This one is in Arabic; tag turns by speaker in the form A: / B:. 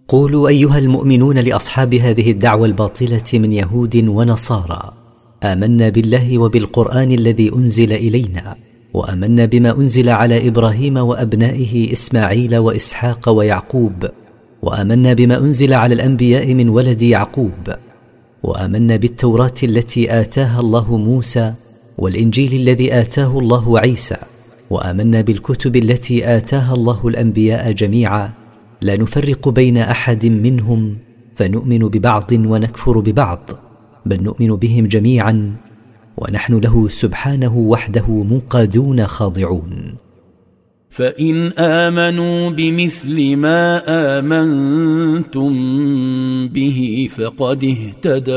A: قولوا أيها المؤمنون لأصحاب هذه الدعوة الباطلة من يهود ونصارى: آمنا بالله وبالقرآن الذي أنزل إلينا، وآمنا بما أنزل على إبراهيم وأبنائه إسماعيل وإسحاق ويعقوب، وآمنا بما أنزل على الأنبياء من ولد يعقوب، وآمنا بالتوراة التي آتاها الله موسى، والإنجيل الذي آتاه الله عيسى، وآمنا بالكتب التي آتاها الله الأنبياء جميعا، لا نفرق بين أحد منهم، فنؤمن ببعض ونكفر ببعض، بل نؤمن بهم جميعا ونحن له سبحانه وحده منقادون خاضعون.
B: فإن آمنوا بمثل ما آمنتم به فقد اهتدوا